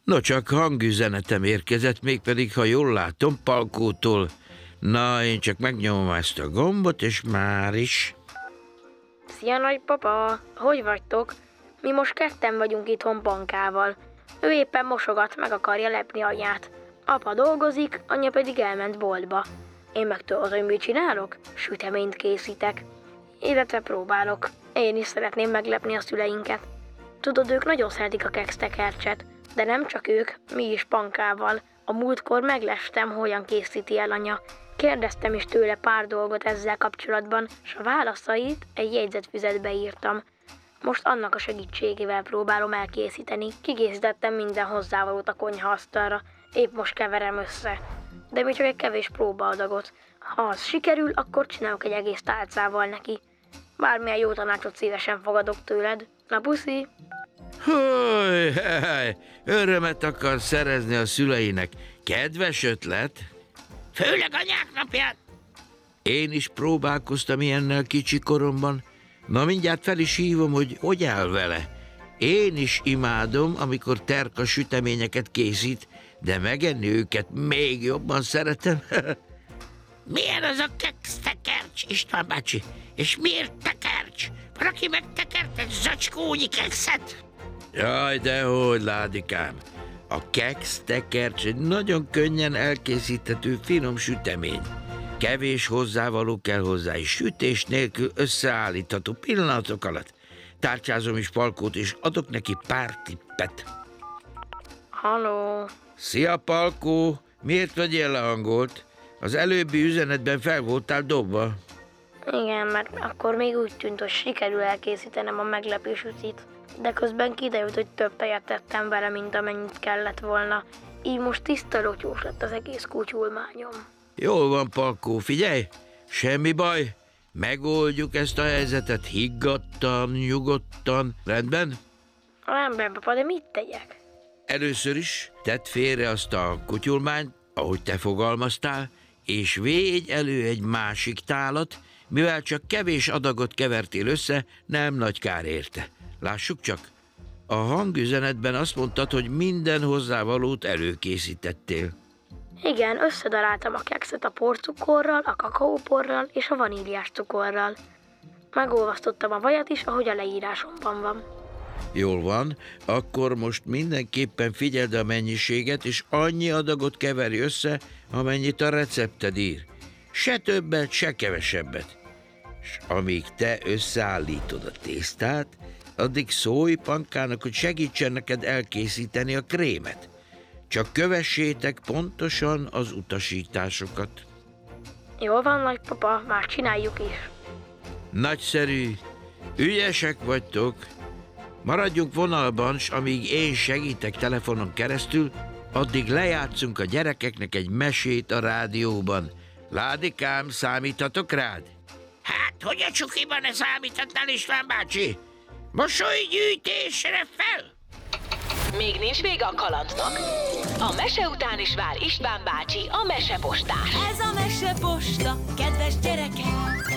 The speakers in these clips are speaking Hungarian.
No, csak hangüzenetem érkezett, mégpedig, ha jól látom, Palkótól. Na, én csak megnyomom ezt a gombot, és már is... Szia, nagypapa! Hogy vagytok? Mi most ketten vagyunk itthon Pankával. Ő éppen mosogat, meg akarja lepni anyját. Apa dolgozik, anya pedig elment boltba. Én meg tudod, hogy mit csinálok? Süteményt készítek. Illetve próbálok. Én is szeretném meglepni a szüleinket. Tudod, ők nagyon szeretik a kextekercset, de nem csak ők, mi is Pankával. A múltkor meglestem, hogyan készíti el anya. Kérdeztem is tőle pár dolgot ezzel kapcsolatban, s a válaszait egy jegyzetfüzetbe írtam. Most annak a segítségével próbálom elkészíteni. Kikészítettem minden hozzávalót a konyhaasztalra. Épp most keverem össze. De még csak egy kevés próbaadagot. Ha az sikerül, akkor csinálok egy egész tálcával neki. Bármilyen jó tanácsot szívesen fogadok tőled. Na, puszi! Hely, örömet akar szerezni a szüleinek. Kedves ötlet. Főleg anyák napján. Én is próbálkoztam ilyennel kicsi koromban. Na, mindjárt fel is hívom, hogy áll vele. Én is imádom, amikor Terka süteményeket készít, de megenni őket még jobban szeretem. Milyen az a kextekercs, István bácsi? És miért tekercs? Valaki megtekert egy zacskónyi kekszet? Jaj, dehogy, Ládikám. A kextekercs egy nagyon könnyen elkészíthető finom sütemény. Kevés hozzávaló kell hozzá, és sütés nélkül összeállítható pillanatok alatt. Tárcsázom is Palkót, és adok neki pár tippet. Halló? Szia, Palkó! Miért vagy ilyen lehangolt? Az előbbi üzenetben fel voltál dobva. Igen, mert akkor még úgy tűnt, hogy sikerül elkészítenem a meglepő sütit. De közben kiderült, hogy több tejet tettem vele, mint amennyit kellett volna. Így most tiszta lotyós lett az egész kutyulmányom. Jól van, Palkó, figyelj! Semmi baj, megoldjuk ezt a helyzetet higgadtan, nyugodtan. Rendben? Rendben, papa, de mit tegyek? Először is tedd félre azt a kutyulmányt, ahogy te fogalmaztál, és védj elő egy másik tálat, mivel csak kevés adagot kevertél össze, nem nagy kár érte. Lássuk csak, a hangüzenetben azt mondtad, hogy minden hozzávalót előkészítettél. Igen, összedaráltam a kekszet a porcukorral, a kakaóporral és a vaníliás cukorral. Megolvasztottam a vajat is, ahogy a leírásomban van. Jól van, akkor most mindenképpen figyeld a mennyiséget, és annyi adagot keverj össze, amennyit a recepted ír. Se többet, se kevesebbet. És amíg te összeállítod a tésztát, addig szólj Pankának, hogy segítsen neked elkészíteni a krémet. Csak kövessétek pontosan az utasításokat. Jól van, nagypapa, már csináljuk is. Nagyszerű, ügyesek vagytok. Maradjunk vonalban, s amíg én segítek telefonon keresztül, addig lejátszunk a gyerekeknek egy mesét a rádióban. Ládikám, számíthatok rád? Hát, hogy a csukiban ne számíthatnál, István bácsi? Mosolygyűjtésre fel! Még nincs vége a kalandnak. A mese után is vár István bácsi, a mesepostás. Ez a meseposta, kedves gyerekek!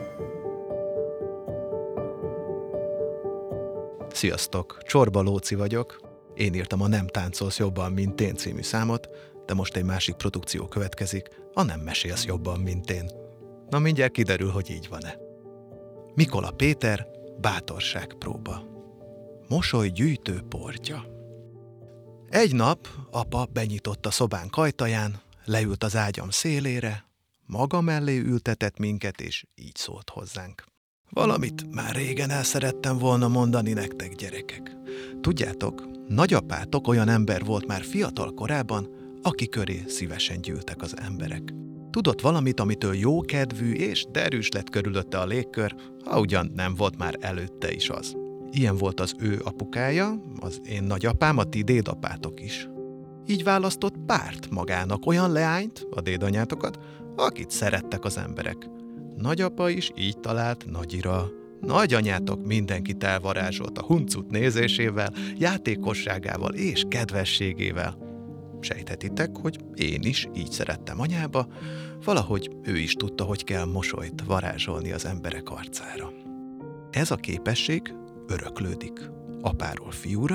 Sziasztok, Csorba Lóci vagyok. Én írtam a Nem táncolsz jobban, mint én című számot, de most egy másik produkció következik, a Nem mesélsz jobban, mint én. Na, mindjárt kiderül, hogy így van-e. Mikola Péter, bátorságpróba. Mosolygyűjtő portja. Egy nap apa benyitott a szobánk ajtaján, leült az ágyam szélére, maga mellé ültetett minket, és így szólt hozzánk. Valamit már régen el szerettem volna mondani nektek, gyerekek. Tudjátok, nagyapátok olyan ember volt már fiatal korában, aki köré szívesen gyűltek az emberek. Tudott valamit, amitől jókedvű és derűs lett körülötte a légkör, ha ugyan nem volt már előtte is az. Ilyen volt az ő apukája, az én nagyapám, a ti dédapátok is. Így választott párt magának olyan leányt, a dédanyátokat, akit szerettek az emberek. Nagyapa is így talált nagyira. Nagyanyátok mindenkit elvarázsolt a huncut nézésével, játékosságával és kedvességével. Sejthetitek, hogy én is így szerettem anyába, valahogy ő is tudta, hogy kell mosolyt varázsolni az emberek arcára. Ez a képesség öröklődik apáról fiúra,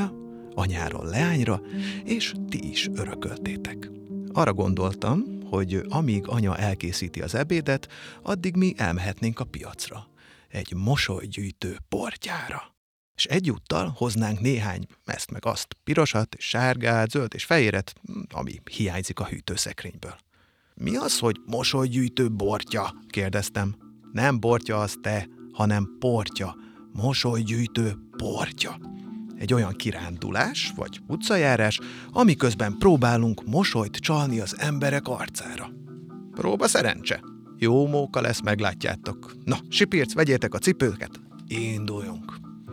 anyáról leányra, és ti is örököltétek. Arra gondoltam, hogy amíg anya elkészíti az ebédet, addig mi elmehetnénk a piacra, egy mosolygyűjtő portyára. És egyúttal hoznánk néhány ezt meg azt, pirosat, és sárgát, zöld és fehéret, ami hiányzik a hűtőszekrényből. Mi az, hogy mosolygyűjtő bortya? Kérdeztem. Nem bortya az te, hanem portya. Mosolygyűjtő portya. Egy olyan kirándulás vagy utcajárás, amiközben próbálunk mosolyt csalni az emberek arcára. Próba szerencse. Jó móka lesz, meglátjátok. Na, Sipirc, vegyétek a cipőket. Induljunk.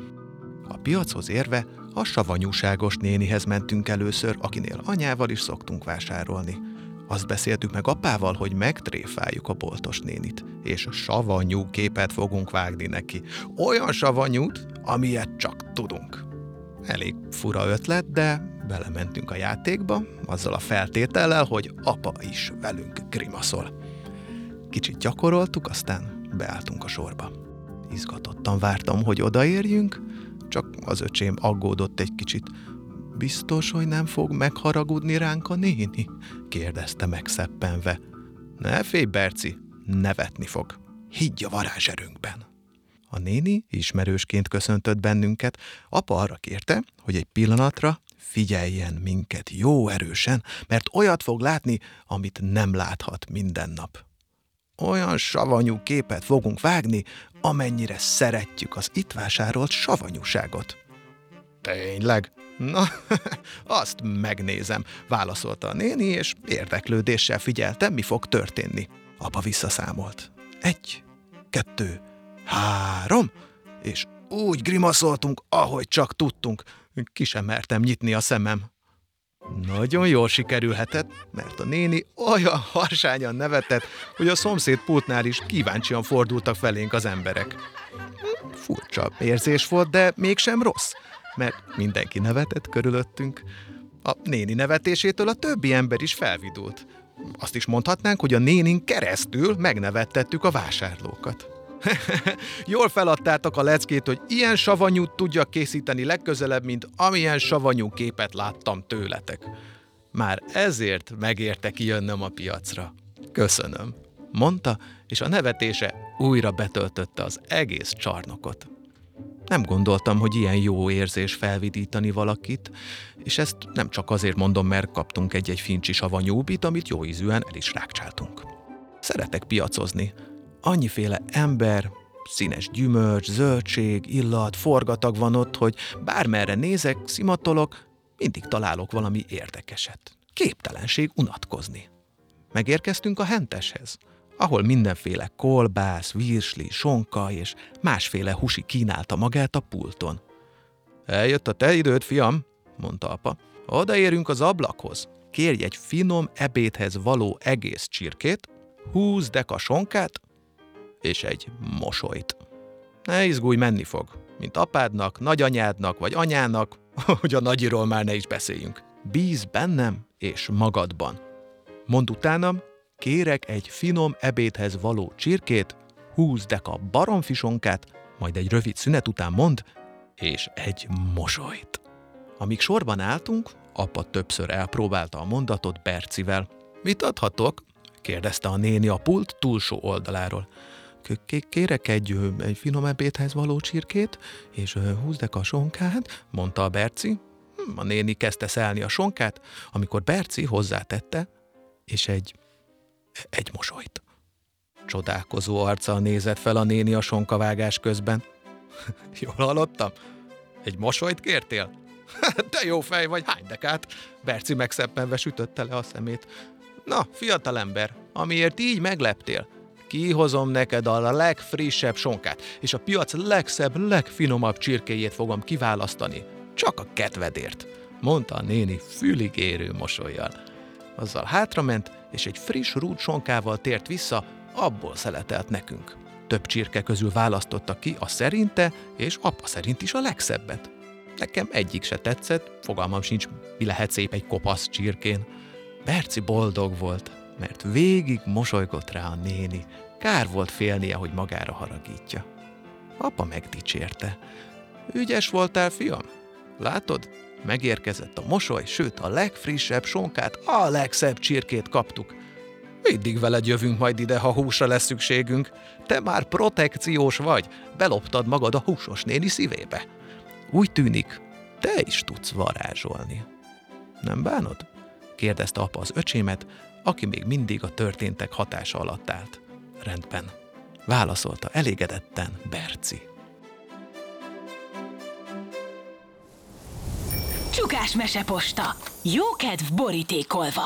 A piachoz érve a savanyúságos nénihez mentünk először, akinél anyával is szoktunk vásárolni. Azt beszéltük meg apával, hogy megtréfáljuk a boltos nénit, és savanyú képet fogunk vágni neki. Olyan savanyút, amilyet csak tudunk. Elég fura ötlet, de belementünk a játékba, azzal a feltétellel, hogy apa is velünk grimaszol. Kicsit gyakoroltuk, aztán beálltunk a sorba. Izgatottan vártam, hogy odaérjünk, csak az öcsém aggódott egy kicsit. Biztos, hogy nem fog megharagudni ránk a néni? Kérdezte megszeppenve. Ne félj, Berci, nevetni fog. Higgy a varázserőnkben. A néni ismerősként köszöntött bennünket, apa arra kérte, hogy egy pillanatra figyeljen minket jó erősen, mert olyat fog látni, amit nem láthat minden nap. Olyan savanyú képet fogunk vágni, amennyire szeretjük az itt vásárolt savanyúságot. Tényleg? Na, azt megnézem, válaszolta a néni, és érdeklődéssel figyeltem, mi fog történni. Apa visszaszámolt. 1, 2, 3, és úgy grimaszoltunk, ahogy csak tudtunk. Ki sem mertem nyitni a szemem. Nagyon jól sikerülhetett, mert a néni olyan harsányan nevetett, hogy a szomszéd pultnál is kíváncsian fordultak felénk az emberek. Furcsa érzés volt, de mégsem rossz, mert mindenki nevetett körülöttünk. A néni nevetésétől a többi ember is felvidult. Azt is mondhatnánk, hogy a nénin keresztül megnevettettük a vásárlókat. Jól feladtátok a leckét, hogy ilyen savanyút tudjak készíteni legközelebb, mint amilyen savanyú képet láttam tőletek. Már ezért megérte kijönnöm a piacra. Köszönöm, mondta, és a nevetése újra betöltötte az egész csarnokot. Nem gondoltam, hogy ilyen jó érzés felvidítani valakit, és ezt nem csak azért mondom, mert kaptunk egy fincsi savanyúbit, amit jó ízűen el is rákcsáltunk. Szeretek piacozni. Annyiféle ember, színes gyümölcs, zöldség, illat, forgatag van ott, hogy bármerre nézek, szimatolok, mindig találok valami érdekeset. Képtelenség unatkozni. Megérkeztünk a henteshez, ahol mindenféle kolbász, virsli, sonka és másféle húsi kínálta magát a pulton. Eljött a te időd, fiam, mondta apa. Odaérünk az ablakhoz. Kérj egy finom ebédhez való egész csirkét, 20 deka sonkát, és egy mosolyt. Ne izgulj, menni fog. Mint apádnak, nagyanyádnak vagy anyának, hogy a nagyiról már ne is beszéljünk. Bíz bennem és magadban. Mondd utánam, kérek egy finom ebédhez való csirkét, 20 deka baromfisonkát, majd egy rövid szünet után mondd, és egy mosolyt. Amíg sorban álltunk, apa többször elpróbálta a mondatot Bercivel. Mit adhatok? Kérdezte a néni a pult túlsó oldaláról. Kérek egy finom ebédhez való csirkét, és 20 deka sonkát, mondta a Berci. A néni kezdte szelni a sonkát, amikor Berci hozzátette, és egy mosolyt. Csodálkozó arccal nézett fel a néni a sonkavágás közben. Jól hallottam? Egy mosolyt kértél? De jó fej vagy, hány dekát? Berci megszeppenve sütötte le a szemét. Na, fiatalember, amiért így megleptél, kihozom neked a legfrissebb sonkát, és a piac legszebb, legfinomabb csirkéjét fogom kiválasztani. Csak a kedvedért, mondta a néni fülig érő mosollyal. Azzal hátrament, és egy friss rút sonkával tért vissza, abból szeletelt nekünk. Több csirke közül választotta ki a szerinte, és apa szerint is a legszebbet. Nekem egyik se tetszett, fogalmam sincs, mi lehet szép egy kopasz csirkén. Berci boldog volt, mert végig mosolygott rá a néni. Kár volt félnie, hogy magára haragítja. Apa megdicsérte. Ügyes voltál, fiam? Látod? Megérkezett a mosoly, sőt a legfrissebb sonkát, a legszebb csirkét kaptuk. Mindig veled jövünk majd ide, ha húsra lesz szükségünk. Te már protekciós vagy, beloptad magad a húsos néni szívébe. Úgy tűnik, te is tudsz varázsolni. Nem bánod? Kérdezte apa az öcsémet, aki még mindig a történtek hatása alatt állt. Rendben, válaszolta elégedetten Berci. Csukás meseposta. Jókedv borítékolva.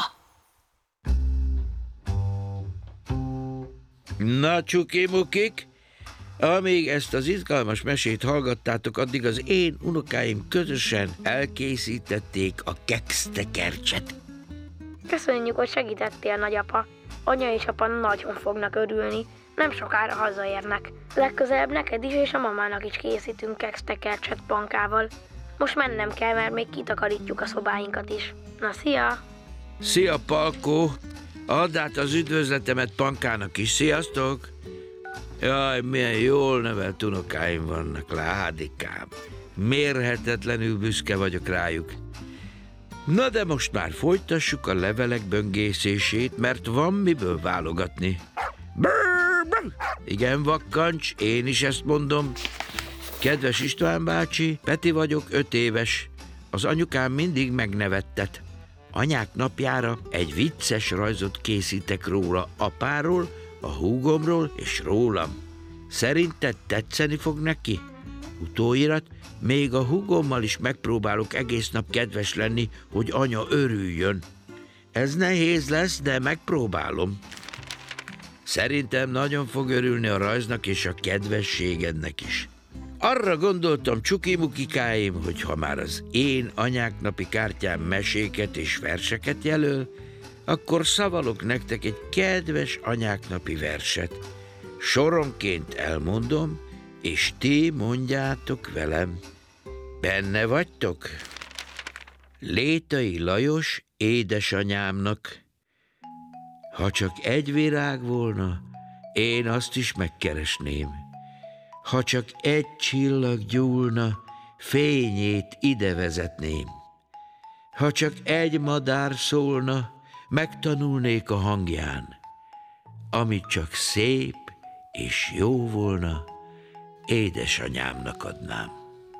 Na, csuki-mukik, amíg ezt az izgalmas mesét hallgattátok, addig az én unokáim közösen elkészítették a kextekercset. Köszönjük, hogy segítettél, nagyapa. Anya és apa nagyon fognak örülni. Nem sokára hazaérnek. Legközelebb neked is és a mamának is készítünk kextekercset pankával. Most mennem kell, mert még kitakarítjuk a szobáinkat is. Na, szia! Szia, Palkó! Add át az üdvözletemet Pankának is. Sziasztok! Jaj, milyen jól nevelt unokáim vannak, Ládikám. Mérhetetlenül büszke vagyok rájuk. Na de most már folytassuk a levelek böngészését, mert van miből válogatni. Brr, brr. Igen, vakkancs, én is ezt mondom. Kedves István bácsi, Peti vagyok, 5 éves. Az anyukám mindig megnevettet. Anyák napjára egy vicces rajzot készítek róla, apáról, a húgomról és rólam. Szerinted tetszeni fog neki? Utóirat, még a húgommal is megpróbálok egész nap kedves lenni, hogy anya örüljön. Ez nehéz lesz, de megpróbálom. Szerintem nagyon fog örülni a rajznak és a kedvességednek is. Arra gondoltam, csuki-mukikáim, hogy ha már az én anyáknapi kártyám meséket és verseket jelöl, akkor szavalok nektek egy kedves anyáknapi verset. Soronként elmondom, és ti mondjátok velem. Benne vagytok? Létai Lajos édesanyámnak. Ha csak egy virág volna, én azt is megkeresném. Ha csak egy csillag gyúlna, fényét ide vezetném. Ha csak egy madár szólna, megtanulnék a hangján. Amit csak szép és jó volna, édesanyámnak adnám.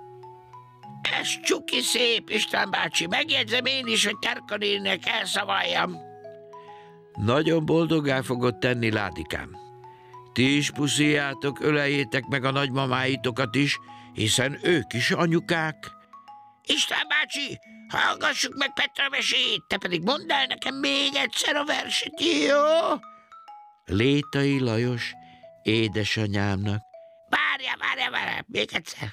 Ez csuki szép, István bácsi. Megjegyzem én is, hogy Terka néninek elszavaljam. Nagyon boldoggá fogod tenni, Ládikám. Ti is pusziljátok, öleljétek meg a nagymamáitokat is, hiszen ők is anyukák. István bácsi, hallgassuk meg Petra meséjét, te pedig mondd el nekem még egyszer a verset, jó? Létai Lajos édesanyámnak. Várjál, még egyszer.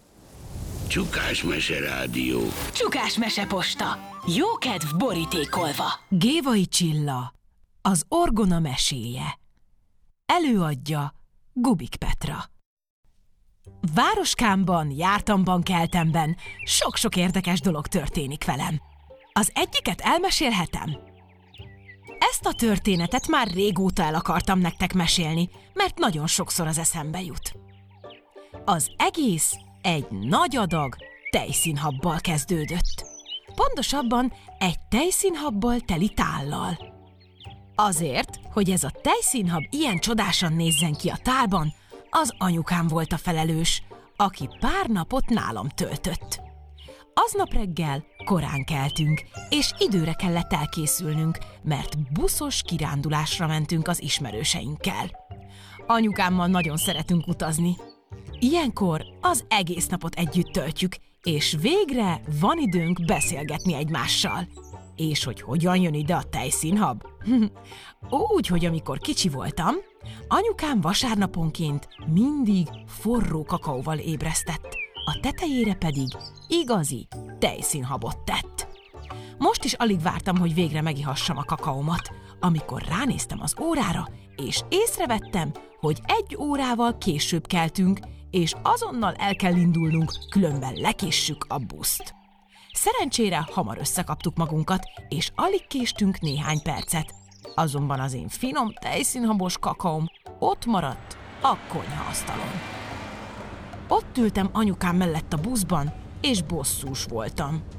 Csukás Mese Rádió. Csukás meseposta. Jókedv borítékolva. Gévai Csilla, az orgona meséje. Előadja Gubik Petra. Városkámban, jártamban, keltemben sok-sok érdekes dolog történik velem. Az egyiket elmesélhetem? Ezt a történetet már régóta el akartam nektek mesélni, mert nagyon sokszor az eszembe jut. Az egész egy nagy adag tejszínhabbal kezdődött. Pontosabban egy tejszínhabbal teli tállal. Azért, hogy ez a tejszínhab ilyen csodásan nézzen ki a tálban, az anyukám volt a felelős, aki pár napot nálam töltött. Aznap reggel korán keltünk, és időre kellett elkészülnünk, mert buszos kirándulásra mentünk az ismerőseinkkel. Anyukámmal nagyon szeretünk utazni. Ilyenkor az egész napot együtt töltjük, és végre van időnk beszélgetni egymással. És hogy hogyan jön ide a tejszínhab? Úgy, hogy amikor kicsi voltam, anyukám vasárnaponként mindig forró kakaóval ébresztett, a tetejére pedig igazi tejszínhabot tett. Most is alig vártam, hogy végre megihassam a kakaómat, amikor ránéztem az órára, és észrevettem, hogy 1 órával később keltünk, és azonnal el kell indulnunk, különben lekéssük a buszt. Szerencsére hamar összekaptuk magunkat, és alig késtünk néhány percet. Azonban az én finom tejszínhabos kakaóm ott maradt a konyhaasztalon. Ott ültem anyukám mellett a buszban, és bosszús voltam.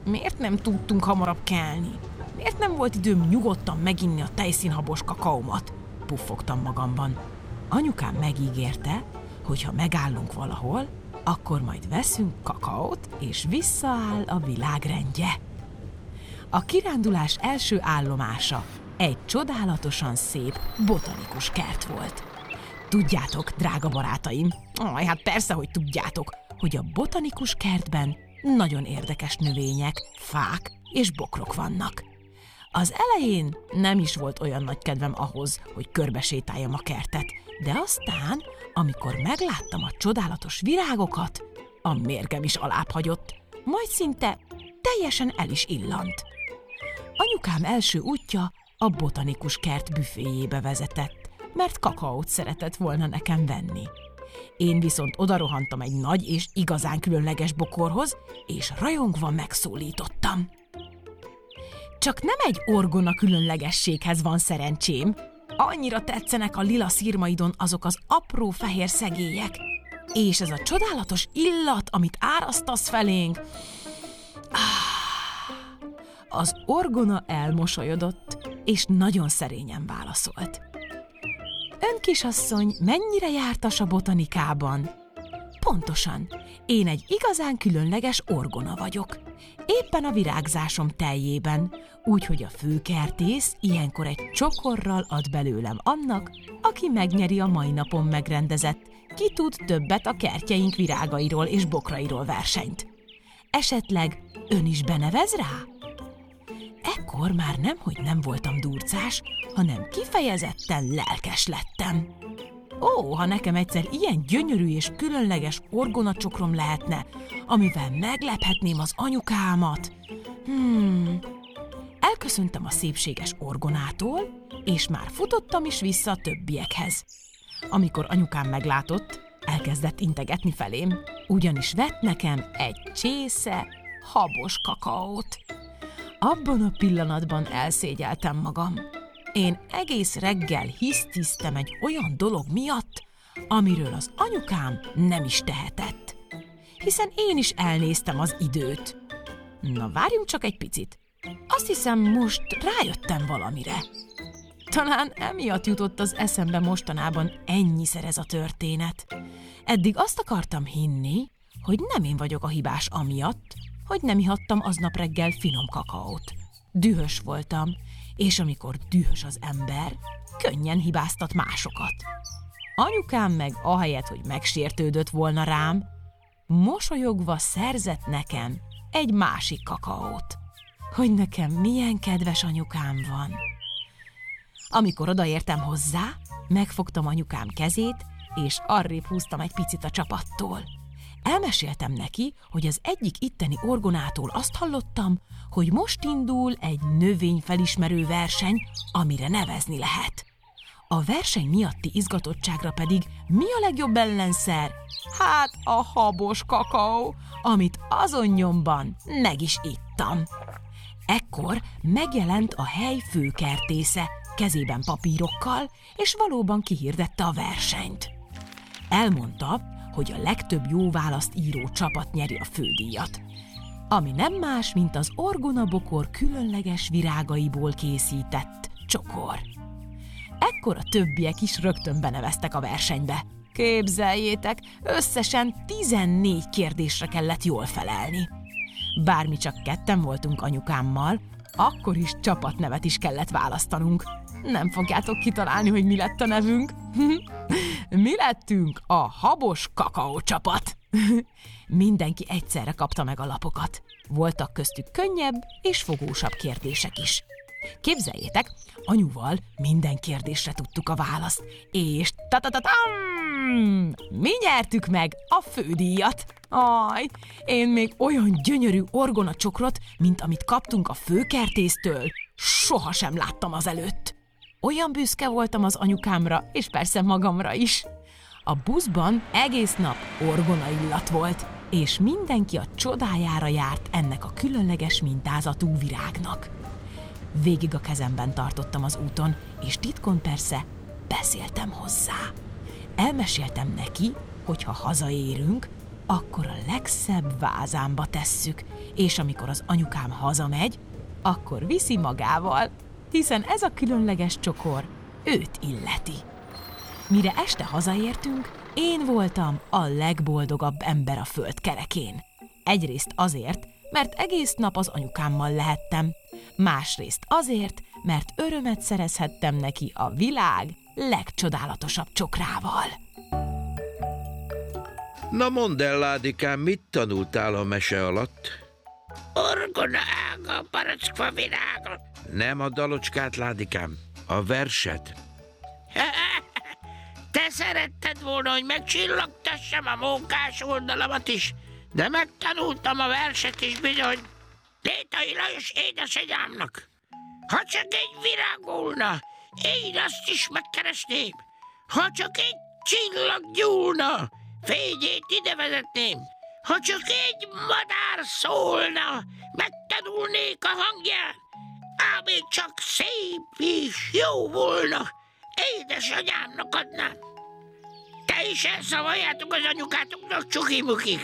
Miért nem tudtunk hamarabb kelni? Miért nem volt időm nyugodtan meginni a tejszínhabos kakaómat? Puffogtam magamban. Anyukám megígérte, hogy ha megállunk valahol, akkor majd veszünk kakaót, és visszaáll a világrendje. A kirándulás első állomása egy csodálatosan szép botanikus kert volt. Tudjátok, drága barátaim, hát persze, hogy tudjátok, hogy a botanikus kertben nagyon érdekes növények, fák és bokrok vannak. Az elején nem is volt olyan nagy kedvem ahhoz, hogy körbesétáljam a kertet, de aztán, amikor megláttam a csodálatos virágokat, a mérgem is alább hagyott, majd szinte teljesen el is illant. Anyukám első útja a botanikus kert büféjébe vezetett, mert kakaót szeretett volna nekem venni. Én viszont odarohantam egy nagy és igazán különleges bokorhoz, és rajongva megszólítottam. Csak nem egy orgona különlegességhez van szerencsém. Annyira tetszenek a lila szirmaidon azok az apró fehér szegélyek. És ez a csodálatos illat, amit árasztasz felénk. Az orgona elmosolyodott, és nagyon szerényen válaszolt. Ön, kisasszony, mennyire jártas a botanikában? Pontosan, én egy igazán különleges orgona vagyok. Éppen a virágzásom teljében, úgyhogy a főkertész ilyenkor egy csokorral ad belőlem annak, aki megnyeri a mai napon megrendezett Ki tud többet a kertjeink virágairól és bokrairól versenyt. Esetleg ön is benevez rá? Ekkor már nemhogy nem voltam durcás, hanem kifejezetten lelkes lettem. Ó, ha nekem egyszer ilyen gyönyörű és különleges orgonacsokrom lehetne, amivel meglephetném az anyukámat. Elköszöntem a szépséges orgonától, és már futottam is vissza a többiekhez. Amikor anyukám meglátott, elkezdett integetni felém, ugyanis vett nekem egy csésze habos kakaót. Abban a pillanatban elszégyeltem magam. Én egész reggel hisztisztem egy olyan dolog miatt, amiről az anyukám nem is tehetett. Hiszen én is elnéztem az időt. Na, várjunk csak egy picit. Azt hiszem, most rájöttem valamire. Talán emiatt jutott az eszembe mostanában ennyiszer ez a történet. Eddig azt akartam hinni, hogy nem én vagyok a hibás amiatt, hogy nem ihattam aznap reggel finom kakaót. Dühös voltam, és amikor dühös az ember, könnyen hibáztat másokat. Anyukám meg ahelyett, hogy megsértődött volna rám, mosolyogva szerzett nekem egy másik kakaót. Hogy nekem milyen kedves anyukám van. Amikor odaértem hozzá, megfogtam anyukám kezét, és arrébb húztam egy picit a csapattól. Elmeséltem neki, hogy az egyik itteni orgonától azt hallottam, hogy most indul egy növényfelismerő verseny, amire nevezni lehet. A verseny miatti izgatottságra pedig mi a legjobb ellenszer? Hát a habos kakaó, amit azon nyomban meg is ittam. Ekkor megjelent a hely főkertésze, kezében papírokkal, és valóban kihirdette a versenyt. Elmondta, hogy a legtöbb jó választ író csapat nyeri a fődíjat, ami nem más, mint az orgonabokor különleges virágaiból készített csokor. Ekkor a többiek is rögtön beneveztek a versenybe. Képzeljétek, összesen 14 kérdésre kellett jól felelni. Bármi csak ketten voltunk anyukámmal, akkor is csapatnevet is kellett választanunk. Nem fogjátok kitalálni, hogy mi lett a nevünk? Mi lettünk a habos kakaó csapat. Mindenki egyszerre kapta meg a lapokat. Voltak köztük könnyebb és fogósabb kérdések is. Képzeljétek, anyuval minden kérdésre tudtuk a választ, és mi nyertük meg a fődíjat. Aj, én még olyan gyönyörű orgonacsokrot, mint amit kaptunk a főkertésztől, sohasem láttam azelőtt. Olyan büszke voltam az anyukámra, és persze magamra is. A buszban egész nap orgona illat volt, és mindenki a csodájára járt ennek a különleges mintázatú virágnak. Végig a kezemben tartottam az úton, és titkon persze beszéltem hozzá. Elmeséltem neki, hogy ha hazaérünk, akkor a legszebb vázámba tesszük, és amikor az anyukám hazamegy, akkor viszi magával, hiszen ez a különleges csokor őt illeti. Mire este hazaértünk, én voltam a legboldogabb ember a föld kerekén. Egyrészt azért, mert egész nap az anyukámmal lehettem, másrészt azért, mert örömet szerezhettem neki a világ legcsodálatosabb csokrával. Na mondd el, Ládikám, mit tanultál a mese alatt? Orgona ága, barackfa virága. Nem a dalocskát, Ládikám, a verset. Te szeretted volna, hogy megcsillagtassam a mókás oldalamat is, de megtanultam a verset is bizony. Létai Lajos édesanyámnak. Ha csak egy virág volna, én azt is megkeresném. Ha csak egy csillag gyúlna, fényét ide vezetném. Ha csak egy madár szólna, megtanulnék a hangján. Ám még csak szép és jó volna, édesanyámnak adnám. Te is elszavaljátok az anyukátoknak, csukimukik.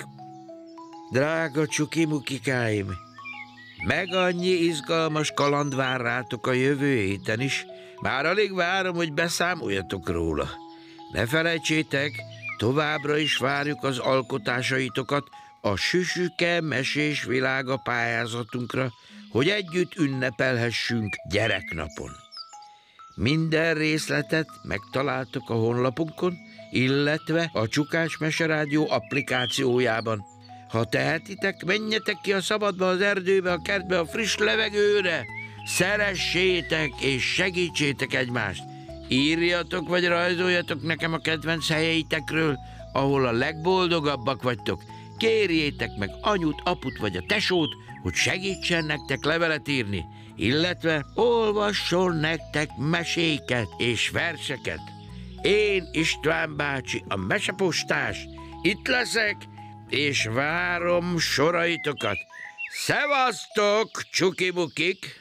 Drága csukimukikáim, meg annyi izgalmas kaland vár rátok a jövő héten is. Már alig várom, hogy beszámoljatok róla. Ne felejtsétek, továbbra is várjuk az alkotásaitokat a Süsüke mesés világa pályázatunkra, hogy együtt ünnepelhessünk gyereknapon. Minden részletet megtaláltok a honlapunkon, illetve a Csukás Mese Rádió applikációjában. Ha tehetitek, menjetek ki a szabadba, az erdőbe, a kertbe, a friss levegőre. Szeressétek és segítsétek egymást. Írjatok vagy rajzoljatok nekem a kedvenc helyeitekről, ahol a legboldogabbak vagytok. Kérjétek meg anyut, aput vagy a tesót, hogy segítsen nektek levelet írni, illetve olvasson nektek meséket és verseket. Én, István bácsi, a mesepostás, itt leszek, és várom soraitokat. Szevasztok, csukimukik!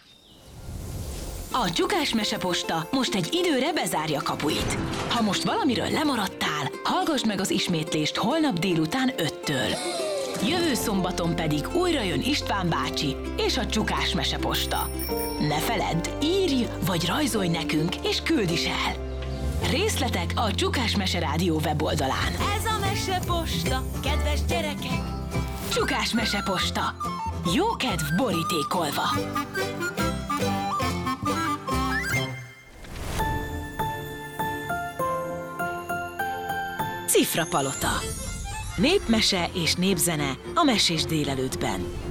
A Csukás Meseposta most egy időre bezárja kapuit. Ha most valamiről lemaradtál, hallgass meg az ismétlést holnap délután 5-től. Jövő szombaton pedig újra jön István bácsi és a Csukás Meseposta. Ne feledd, írj vagy rajzolj nekünk, és küld is el! Részletek a Csukás Mese Rádió weboldalán. Ez a Meseposta, kedves gyerekek! Csukás Meseposta. Jó kedv borítékolva! Cifrapalota. Népmese és népzene a Mesés délelőttben.